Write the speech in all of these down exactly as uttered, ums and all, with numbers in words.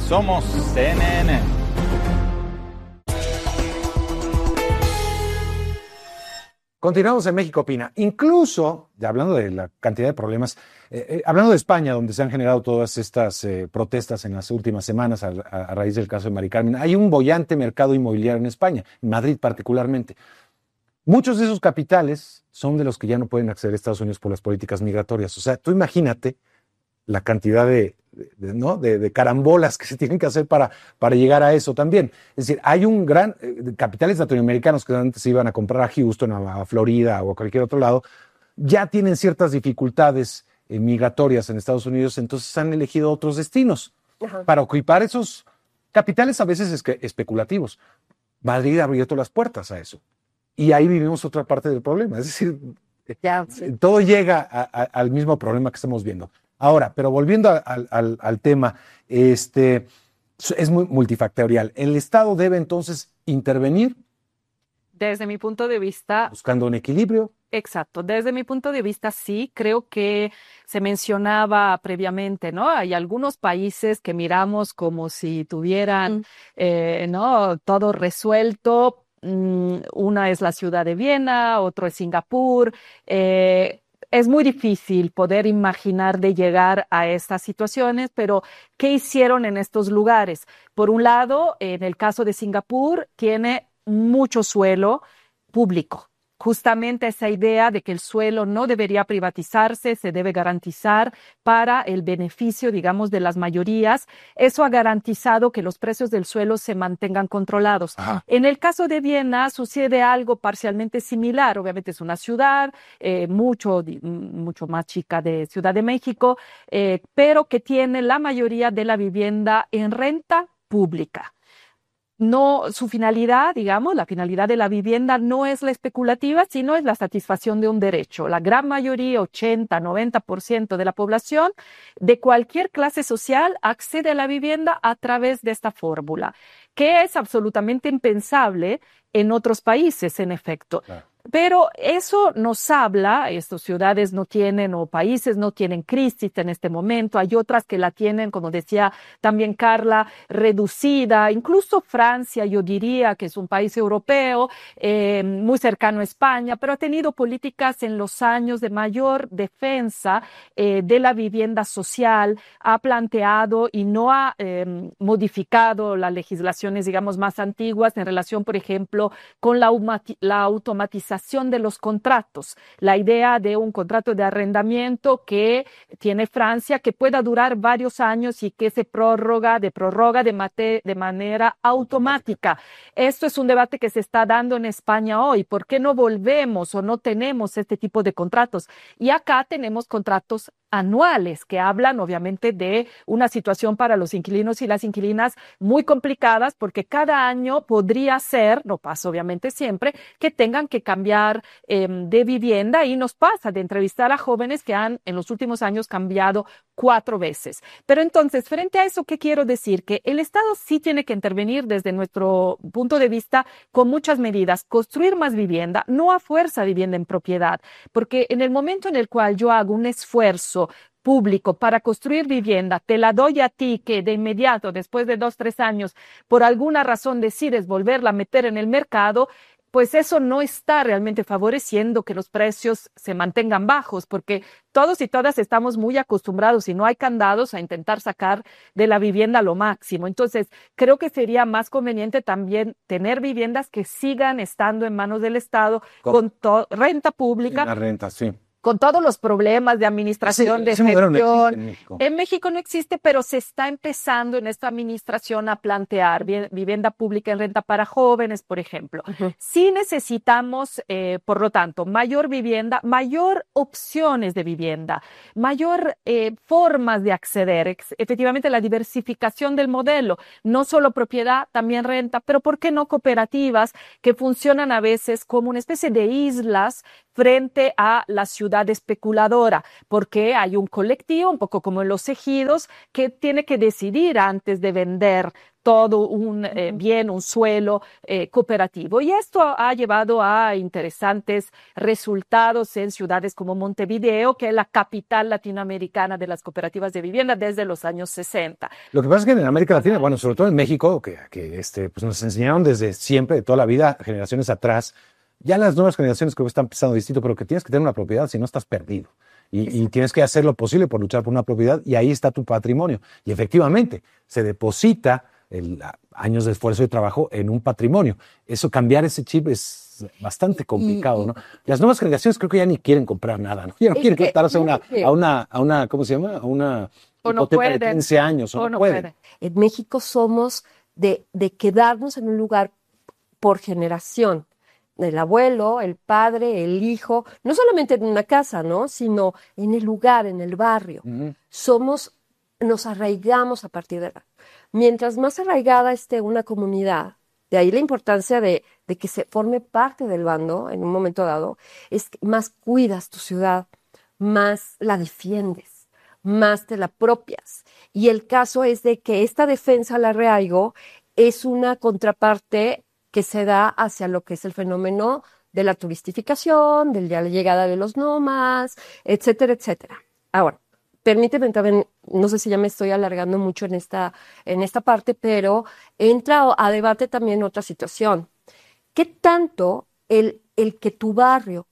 Somos C N N. Continuamos en México Opina. Incluso, ya hablando de la cantidad de problemas, eh, eh, hablando de España, donde se han generado todas estas eh, protestas en las últimas semanas a, a, a raíz del caso de Mari Carmen, hay un boyante mercado inmobiliario en España, en Madrid particularmente. Muchos de esos capitales son de los que ya no pueden acceder a Estados Unidos por las políticas migratorias. O sea, tú imagínate la cantidad de, de, ¿no? de, de carambolas que se tienen que hacer para, para llegar a eso también. Es decir, hay un gran... Eh, capitales latinoamericanos que antes se iban a comprar a Houston, a, a Florida o a cualquier otro lado, ya tienen ciertas dificultades eh, migratorias en Estados Unidos, entonces han elegido otros destinos. Ajá. Para ocupar esos capitales a veces es que, especulativos. Madrid ha abierto las puertas a eso. Y ahí vivimos otra parte del problema. Es decir, ya, sí. todo llega a, a, al mismo problema que estamos viendo. Ahora, pero volviendo a, a, al, al tema, este, es muy multifactorial. ¿El Estado debe entonces intervenir? Desde mi punto de vista... Buscando un equilibrio. Exacto. Desde mi punto de vista, sí. Creo que se mencionaba previamente, ¿no? Hay algunos países que miramos como si tuvieran, mm. eh, ¿no? todo resuelto. Mm, una es la ciudad de Viena, otro es Singapur. Eh, Es muy difícil poder imaginar de llegar a estas situaciones, pero ¿qué hicieron en estos lugares? Por un lado, en el caso de Singapur, tiene mucho suelo público. Justamente esa idea de que el suelo no debería privatizarse, se debe garantizar para el beneficio, digamos, de las mayorías. Eso ha garantizado que los precios del suelo se mantengan controlados. Ajá. En el caso de Viena sucede algo parcialmente similar. Obviamente es una ciudad eh, mucho, mucho más chica de Ciudad de México, eh, pero que tiene la mayoría de la vivienda en renta pública. No, su finalidad, digamos, la finalidad de la vivienda no es la especulativa, sino es la satisfacción de un derecho. La gran mayoría, ochenta, noventa por ciento de la población de cualquier clase social accede a la vivienda a través de esta fórmula, que es absolutamente impensable en otros países, en efecto. Claro. Pero eso nos habla, estas ciudades no tienen o países no tienen crisis en este momento, hay otras que la tienen, como decía también Carla, reducida, incluso Francia, yo diría que es un país europeo, eh, muy cercano a España, pero ha tenido políticas en los años de mayor defensa eh, de la vivienda social, ha planteado y no ha eh, modificado las legislaciones, digamos, más antiguas en relación, por ejemplo, con la, la automatización de los contratos, la idea de un contrato de arrendamiento que tiene Francia que pueda durar varios años y que se prorroga, de prorroga de, mate, de manera automática. Esto es un debate que se está dando en España hoy. ¿Por qué no volvemos o no tenemos este tipo de contratos? Y acá tenemos contratos anuales que hablan obviamente de una situación para los inquilinos y las inquilinas muy complicadas porque cada año podría ser, no pasa obviamente siempre, que tengan que cambiar eh, de vivienda y nos pasa de entrevistar a jóvenes que han en los últimos años cambiado cuatro veces. Pero entonces, frente a eso, ¿qué quiero decir? Que el Estado sí tiene que intervenir desde nuestro punto de vista con muchas medidas, construir más vivienda, no a fuerza vivienda en propiedad, porque en el momento en el cual yo hago un esfuerzo público para construir vivienda, te la doy a ti que de inmediato, después de dos, tres años, por alguna razón decides volverla a meter en el mercado, pues eso no está realmente favoreciendo que los precios se mantengan bajos, porque todos y todas estamos muy acostumbrados y no hay candados a intentar sacar de la vivienda lo máximo. Entonces, creo que sería más conveniente también tener viviendas que sigan estando en manos del Estado con, con renta pública. La renta, sí. Con todos los problemas de administración, sí, de gestión. No en, México. en México no existe, pero se está empezando en esta administración a plantear vivienda pública en renta para jóvenes, por ejemplo. Uh-huh. Sí necesitamos, eh, por lo tanto, mayor vivienda, mayor opciones de vivienda, mayor eh, formas de acceder, ex- efectivamente la diversificación del modelo, no solo propiedad, también renta, pero ¿por qué no cooperativas que funcionan a veces como una especie de islas frente a la ciudad especuladora, porque hay un colectivo, un poco como en los ejidos, que tiene que decidir antes de vender todo un eh, bien, un suelo eh, cooperativo. Y esto ha llevado a interesantes resultados en ciudades como Montevideo, que es la capital latinoamericana de las cooperativas de vivienda desde los años sesenta. Lo que pasa es que en América Latina, bueno, sobre todo en México, que, que este, pues nos enseñaron desde siempre, de toda la vida, generaciones atrás, ya las nuevas generaciones creo que están pensando distinto, pero que tienes que tener una propiedad, si no estás perdido. Y, y tienes que hacer lo posible por luchar por una propiedad, y ahí está tu patrimonio. Y efectivamente, se deposita el, años de esfuerzo y trabajo en un patrimonio. Eso, cambiar ese chip es bastante complicado, y, ¿no? Las nuevas generaciones creo que ya ni quieren comprar nada, ¿no? Ya no quieren contarse a una, a una, a una, ¿cómo se llama? A una o no hipoteca pueden, de quince años, o, o no no pueden. pueden. En México somos de, de quedarnos en un lugar por generación. El abuelo, el padre, el hijo, no solamente en una casa, ¿no? Sino en el lugar, en el barrio. Uh-huh. Somos, nos arraigamos a partir de la... Mientras más arraigada esté una comunidad, de ahí la importancia de, de que se forme parte del bando en un momento dado, es que más cuidas tu ciudad, más la defiendes, más te la apropias. Y el caso es de que esta defensa al arraigo es una contraparte que se da hacia lo que es el fenómeno de la turistificación, de la llegada de los nómadas, etcétera, etcétera. Ahora, permíteme también, no sé si ya me estoy alargando mucho en esta, en esta parte, pero entra a debate también otra situación. ¿Qué tanto el, el que tu barrio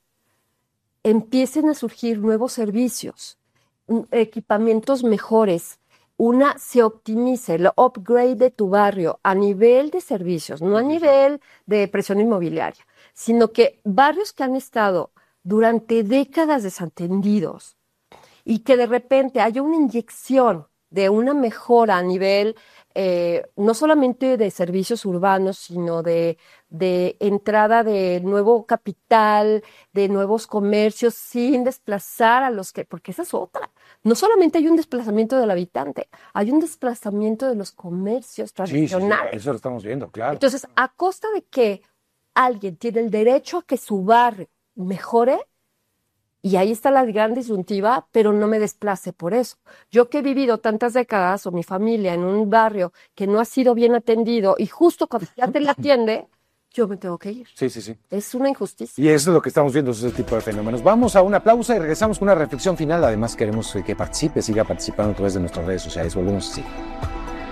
empiecen a surgir nuevos servicios, equipamientos mejores, una se optimice, el upgrade de tu barrio a nivel de servicios, no a nivel de presión inmobiliaria, sino que barrios que han estado durante décadas desatendidos y que de repente haya una inyección de una mejora a nivel eh, no solamente de servicios urbanos, sino de, de entrada de nuevo capital, de nuevos comercios, sin desplazar a los que, porque esa es otra. No solamente hay un desplazamiento del habitante, hay un desplazamiento de los comercios tradicionales. Sí, sí, eso lo estamos viendo, claro. Entonces, a costa de que alguien tiene el derecho a que su barrio mejore, y ahí está la gran disyuntiva, pero no me desplace por eso. Yo que he vivido tantas décadas, o mi familia, en un barrio que no ha sido bien atendido, y justo cuando ya te la atiende, yo me tengo que ir. Sí, sí, sí. Es una injusticia. Y eso es lo que estamos viendo, ese tipo de fenómenos. Vamos a una pausa y regresamos con una reflexión final. Además, queremos que participe, siga participando a través de nuestras redes sociales. Volvemos así.